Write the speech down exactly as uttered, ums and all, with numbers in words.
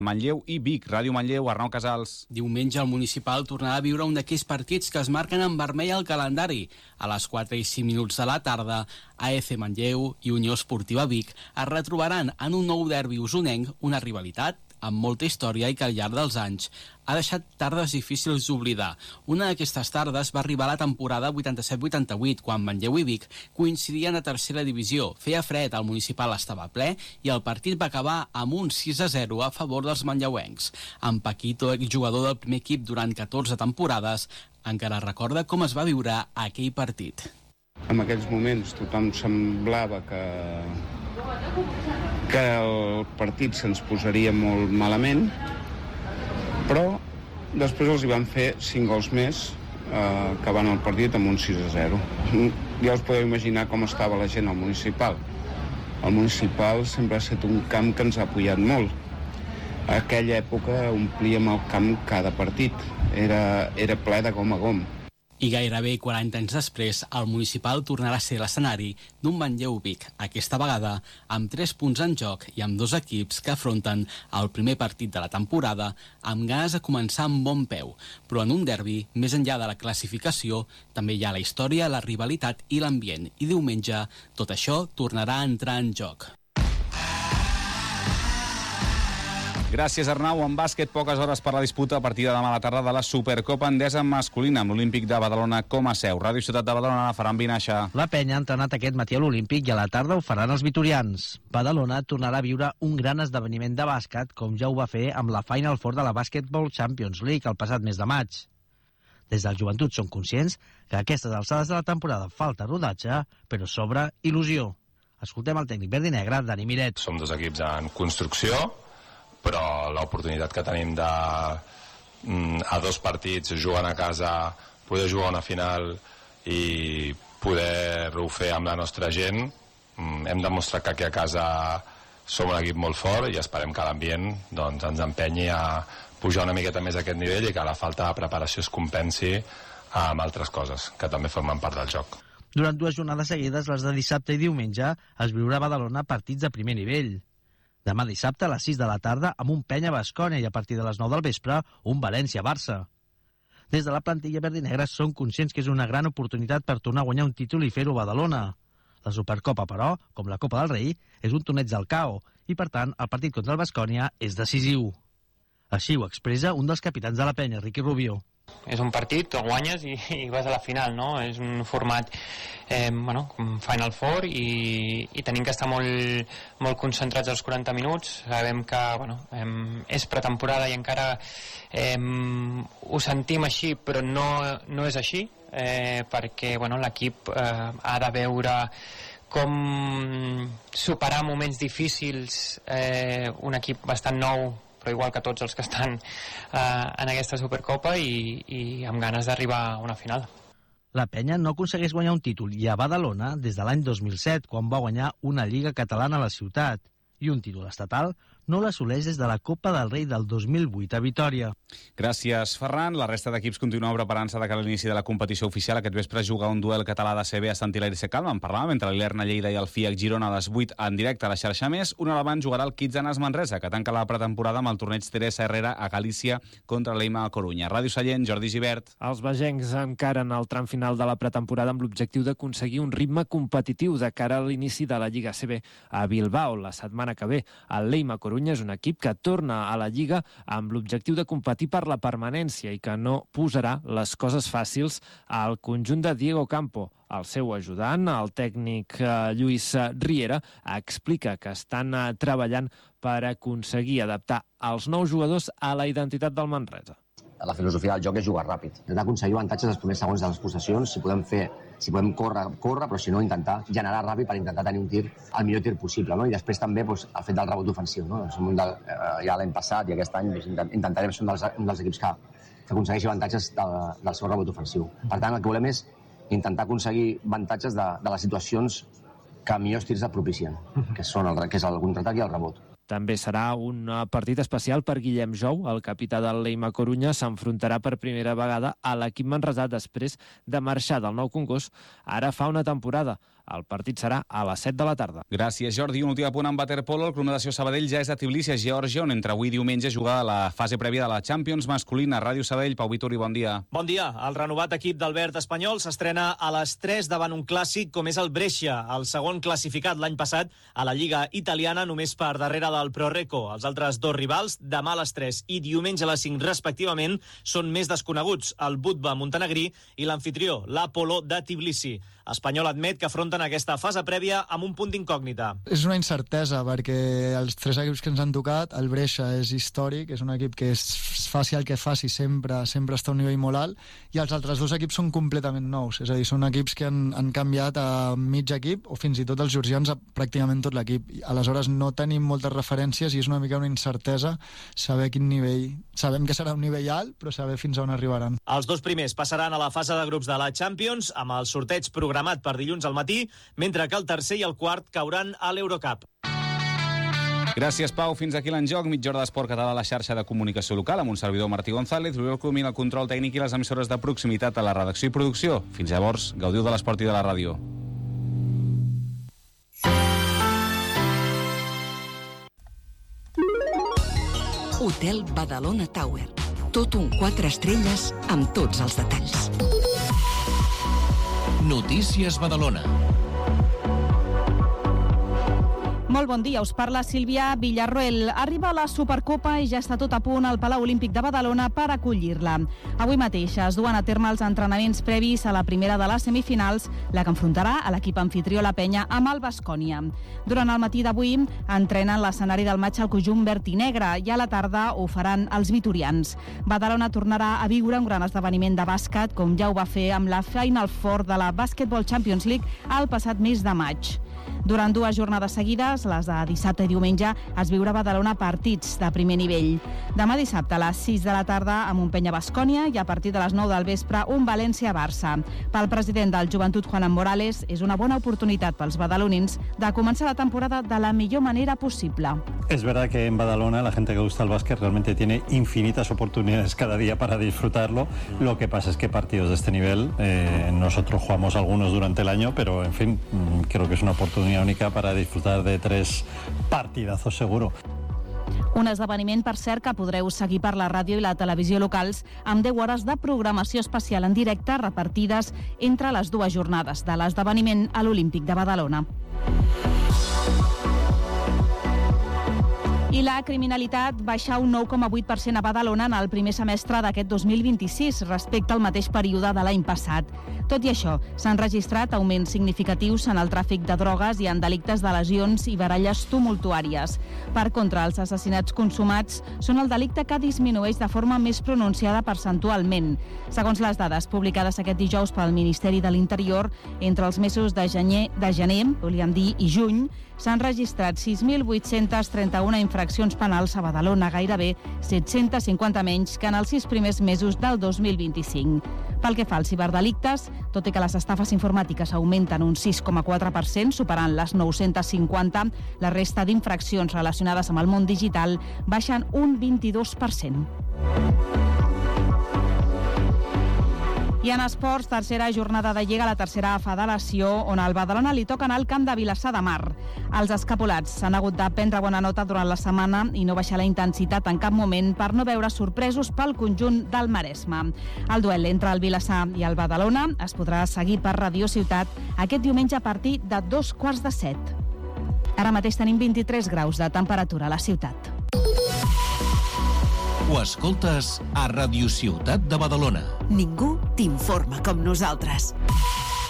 Manlleu i Vic. Ràdio Manlleu, Arnau Casals. Diumenge el Municipal tornarà a viure un d'aquells partits que es marquen en vermell al calendari. A les quatre i cinc minuts de la tarda, A E C Manlleu i Unió Esportiva Vic es retrobaran en un nou derbi usonenc, una rivalitat amb molta història i que al llarg dels anys ha deixat tardes difícils d'oblidar. Una d'aquestes tardes va arribar a la temporada vuitanta-set vuitanta-vuit, quan Manlleu i Vic coincidien a tercera divisió. Feia fred, el Municipal estava ple i el partit va acabar amb un sis a zero a favor dels manlleuencs. En Paquito, exjugador del primer equip durant catorze temporades, encara recorda com es va viure aquell partit. En aquells moments tothom semblava que que el partit se'ns posaria molt malament, però després els hi van fer cinc gols més, eh, acabant el partit amb un sis a zero. Ja us podeu imaginar com estava la gent al Municipal. El Municipal sempre ha estat un camp que ens ha apoyat molt. A aquella època omplíem el camp cada partit. Era, era ple de gom a gom. I gairebé quaranta anys després, el Municipal tornarà a ser l'escenari d'un Manlleu-Vic, aquesta vegada amb tres punts en joc i amb dos equips que afronten el primer partit de la temporada amb ganes de començar amb bon peu. Però en un derbi, més enllà de la classificació, també hi ha la història, la rivalitat i l'ambient. I diumenge, tot això tornarà a entrar en joc. Gràcies, Arnau. En bàsquet, poques hores per la disputa a partir de demà a la tarda de la Supercopa Endesa masculina amb l'Olímpic de Badalona com a seu. Ràdio Ciutat de Badalona faran Vinaixa. La penya ha entrenat aquest matí a l'Olímpic i a la tarda ho faran els vitorians. Badalona tornarà a viure un gran esdeveniment de bàsquet, com ja ho va fer amb la Final Four de la Basketball Champions League el passat mes de maig. Des del Joventut són conscients que a aquestes alçades de la temporada falta rodatge, però sobra il·lusió. Escoltem el tècnic verd i negre, Dani Miret. Som dos equips en construcció, però l'oportunitat que tenim de a dos partits jugant a casa, poder jugar una final i poder-ho fer amb la nostra gent, hem demostrat que aquí a casa som un equip molt fort i esperem que l'ambient doncs, ens empenyi a pujar una miqueta més a aquest nivell i que la falta de preparació es compensi amb altres coses que també formen part del joc. Durant dues jornades seguides, les de dissabte i diumenge, es viurà a Badalona partits de primer nivell. Demà dissabte a les sis de la tarda amb un Penya Baskonia i a partir de les nou del vespre un València-Barça. Des de la plantilla verd i negra són conscients que és una gran oportunitat per tornar a guanyar un títol i fer-ho a Badalona. La Supercopa, però, com la Copa del Rei, és un torneig del K O i, per tant, el partit contra el Baskonia és decisiu. Així ho expressa un dels capitans de la penya, Riqui Rubio. És un partit, el guanyes i, i vas a la final, no? És un format eh, bueno, com Final Four i, i tenim que estar molt, molt concentrats als quaranta minuts. Sabem que bueno, eh, és pretemporada i encara eh, ho sentim així, però no, no és així, eh, perquè bueno, l'equip eh, ha de veure com superar moments difícils, eh, un equip bastant nou, però igual que tots els que estan eh, en aquesta Supercopa i, i amb ganes d'arribar a una final. La penya no aconsegueix guanyar un títol i a Badalona des de l'any dos mil set, quan va guanyar una Lliga Catalana a la ciutat, i un títol estatal no l'assoleix des de la Copa del Rei del dos mil vuit a Vitòria. Gràcies, Ferran. La resta d'equips continuen preparant-se de cara a l'inici de la competició oficial. Aquest vespre juga un duel català de C B a Sant Hilari Sacalm. En parlàvem entre l'Ilerna Lleida i el F I A C Girona a les vuit en directe a la xarxa Més. Una hora abans jugarà el Kitzanes Manresa, que tanca la pretemporada amb el torneig Teresa Herrera a Galícia contra l'Eima a Corunya. Ràdio Sallent, Jordi Gibert. Els bagencs encaren el tram final de la pretemporada amb l'objectiu d'aconseguir un ritme competitiu de cara a l'inici de la Lliga C B a Bilbao la setmana que ve. El l'Eima Corunya és un equip que torna a la Lliga amb l'objectiu de competir per la permanència i que no posarà les coses fàcils al conjunt de Diego Campo. El seu ajudant, el tècnic Lluís Riera, explica que estan treballant per aconseguir adaptar els nous jugadors a la identitat del Manresa. La filosofia del joc és jugar ràpid, intentar aconseguir avantatges als primers segons de les possessions, si podem fer, si podem córrer, córrer, però si no, intentar generar ràpid per intentar tenir un tir, el millor tir possible, no? I després també doncs, el fet del rebot ofensiu, no? Som un del, eh, ja l'any passat i aquest any doncs, intentarem ser un dels, un dels equips que, que aconsegueixi avantatges del, del seu rebot ofensiu. Per tant, el que volem és intentar aconseguir avantatges de, de les situacions que millors tirs et propicien, que, són el, que és el contraatac i el rebot. També serà un partit especial per Guillem Jou. El capità del l'Eima Corunya s'enfrontarà per primera vegada a l'equip manresà després de marxar del Nou Congost ara fa una temporada. El partit serà a les set de la tarda. Gràcies, Jordi. Un últim apunt amb waterpolo. El Club Natació Sabadell ja és a Tbilisi, a Geòrgia, on entre avui i diumenge juga la fase prèvia de la Champions masculina. Ràdio Sabadell, Pau Vituri, bon dia. Bon dia. El renovat equip d'Albert Espanyol s'estrena a les tres davant un clàssic com és el Brescia, el segon classificat l'any passat a la Lliga italiana, només per darrere del Proreco. Els altres dos rivals, demà a les tres i diumenge a les cinc respectivament, són més desconeguts, el Budva montenegrí i l'anfitrió, l'Apolo de Tbilisi. Espanyol admet que afronten aquesta fase prèvia amb un punt d'incògnita. És una incertesa, perquè els tres equips que ens han tocat, el Brescia és històric, és un equip que és, faci el que faci, sempre sempre està a un nivell molt alt, i els altres dos equips són completament nous, és a dir, són equips que han, han canviat a mig equip, o fins i tot els georgians a pràcticament tot l'equip. Aleshores no tenim moltes referències i és una mica una incertesa saber quin nivell... Sabem que serà un nivell alt, però saber fins a on arribaran. Els dos primers passaran a la fase de grups de la Champions, amb el sorteig programat per dilluns al matí, mentre que el tercer i el quart cauran a l'Eurocup. Gràcies, Pau. Fins aquí l'enjoc. Mitja hora d'esport català a la xarxa de comunicació local amb un servidor, Martí González, l'Oriol Comín, el control tècnic i les emissores de proximitat a la redacció i producció. Fins llavors, gaudiu de l'esport i de la ràdio. Hotel Badalona Tower. Tot un quatre estrelles amb tots els detalls. Notícies Badalona. Molt bon dia, us parla Sílvia Villarroel. Arriba la Supercopa i ja està tot a punt al Palau Olímpic de Badalona per acollir-la. Avui mateix es duen a terme els entrenaments previs a la primera de les semifinals, la que enfrontarà a l'equip anfitrió La Penya amb el Baskonia. Durant el matí d'avui entrenen l'escenari del maig al conjunt verd i negre i a la tarda ho faran els vitorians. Badalona tornarà a viure un gran esdeveniment de bàsquet, com ja ho va fer amb la Final Four de la Basketball Champions League el passat mes de maig. Durant dues jornades seguides, les de dissabte i diumenge, es viurà a Badalona partits de primer nivell. Demà dissabte a les sis de la tarda amb un Penya Baskonia i a partir de les nou del vespre un València-Barça. Pel president del Joventut, Juan Morales, és una bona oportunitat pels badalonins de començar la temporada de la millor manera posible. Es verdad que en Badalona la gente que gusta el básquet realmente tiene infinitas oportunidades cada día para disfrutarlo. Lo que pasa es que partidos de este nivel, eh, nosotros jugamos algunos durante el año, pero en fin, creo que es una oportunidad única para disfrutar de tres partidazos seguro. Un esdeveniment, per cert, que podreu seguir per la ràdio i la televisió locals amb deu hores de programació especial en directe repartides entre les dues jornades de l'esdeveniment a l'Olímpic de Badalona. I la criminalitat baixa un nou coma vuit per cent a Badalona en el primer semestre d'aquest dos mil vint-i-sis respecte al mateix període de l'any passat. Tot i això, s'han registrat augments significatius en el tràfic de drogues i en delictes de lesions i baralles tumultuàries. Per contra, els assassinats consumats són el delicte que disminueix de forma més pronunciada percentualment. Segons les dades publicades aquest dijous pel Ministeri de l'Interior, entre els mesos de gener, de gener volíem dir, i juny, s'han registrat sis mil vuit-cents trenta-u infraccions penals a Badalona, gairebé set-cents cinquanta menys que en els sis primers mesos del dos mil vint-i-cinc. Pel que fa als ciberdelictes, tot i que les estafes informàtiques augmenten un sis coma quatre per cent, superant les nou-cents cinquanta, la resta d'infraccions relacionades amb el món digital baixen un vint-i-dos per cent. I en esports, tercera jornada de Lliga a la tercera federació, on al Badalona li toca anar al camp de Vilassar de Mar. Els escapulats s'han hagut de prendre bona nota durant la setmana i no baixar la intensitat en cap moment per no veure sorpresos pel conjunt del Maresme. El duel entre el Vilassar i el Badalona es podrà seguir per Radio Ciutat aquest diumenge a partir de dos quarts de set. Ara mateix tenim vint-i-tres graus de temperatura a la ciutat. Ho escoltes a Radio Ciutat de Badalona. Ningú t'informa com nosaltres.